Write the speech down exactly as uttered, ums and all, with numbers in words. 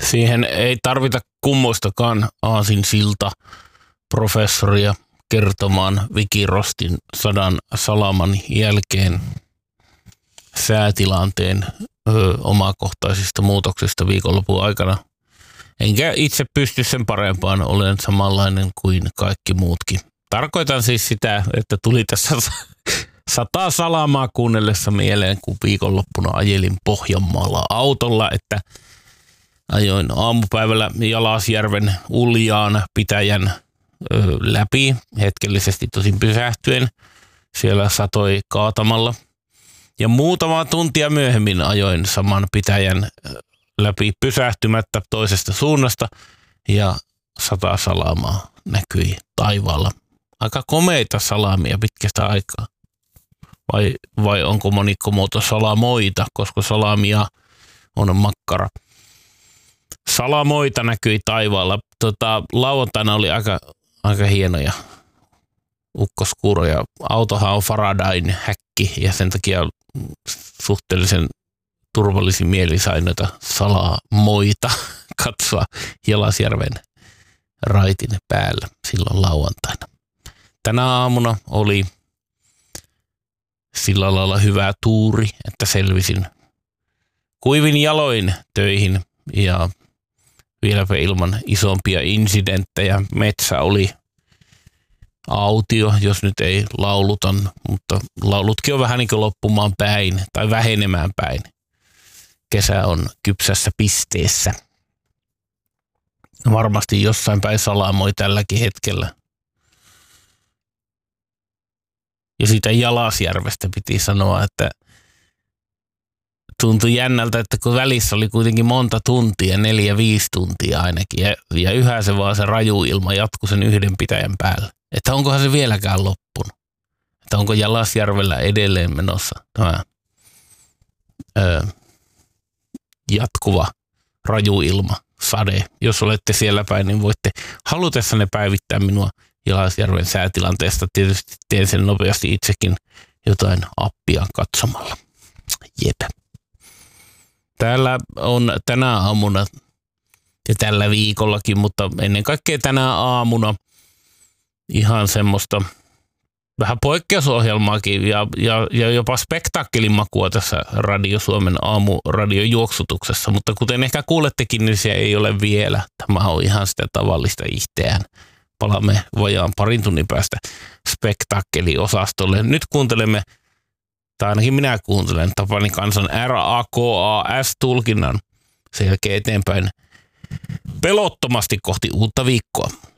Siihen ei tarvita kummoistakaan aasinsilta professoria kertomaan Wikirostin sadan salaman jälkeen säätilanteen ö, omakohtaisista muutoksista viikonlopun aikana. Enkä itse pysty sen parempaan, olen samanlainen kuin kaikki muutkin. Tarkoitan siis sitä, että tuli tässä sata salamaa kuunnellessa mieleen, kun viikonloppuna ajelin Pohjanmaalla autolla, että ajoin aamupäivällä Jalasjärven Uljaan pitäjän ö, läpi, hetkellisesti tosin pysähtyen. Siellä satoi kaatamalla. Ja muutama tuntia myöhemmin ajoin saman pitäjän läpi pysähtymättä toisesta suunnasta ja sata salamaa näkyi taivaalla. Aika komeita salamia pitkästä aikaa. Vai, vai onko monikkomuoto salamoita, koska salamia on makkara. Salamoita näkyi taivaalla. Tota, lauantaina oli aika, aika hienoja ukkoskuuroja. Autohan on Faradayn häkki ja sen takia suhteellisen turvallisin mieli sai noita salamoita katsoa Jalasjärven raitin päällä silloin lauantaina. Tänä aamuna oli sillä lailla hyvä tuuri, että selvisin kuivin jaloin töihin ja vieläpä ilman isompia insidenttejä. Metsä oli autio, jos nyt ei laulutan, mutta laulutkin on vähän niin kuin loppumaan päin tai vähenemään päin. Kesä on kypsässä pisteessä. Varmasti jossain päin salamoi tälläkin hetkellä. Ja siitä Jalasjärvestä piti sanoa, että tuntui jännältä, että kun välissä oli kuitenkin monta tuntia, neljä, viisi tuntia ainakin, ja, ja yhä se vaan se raju ilma jatkui sen yhden pitäjän päällä. Että onkohan se vieläkään loppunut? Että onko Jalasjärvellä edelleen menossa tämä öö, jatkuva raju ilma, sade. Jos olette siellä päin, niin voitte halutessanne päivittää minua Jalasjärven säätilanteesta. Tietysti teen sen nopeasti itsekin jotain appia katsomalla. Jep. Täällä on tänä aamuna ja tällä viikollakin, mutta ennen kaikkea tänä aamuna ihan semmoista vähän poikkeusohjelmaakin ja, ja, ja jopa spektakkelimakua tässä Radio Suomen aamuradiojuoksutuksessa, mutta kuten ehkä kuulettekin, niin se ei ole vielä. Tämä on ihan sitä tavallista ihteään. Palaamme vajaan parin tunnin päästä spektakkeliosastolle. Nyt kuuntelemme, tai ainakin minä kuuntelen Tapani Kansan R A K A S-tulkinnan sen jälkeen eteenpäin pelottomasti kohti uutta viikkoa.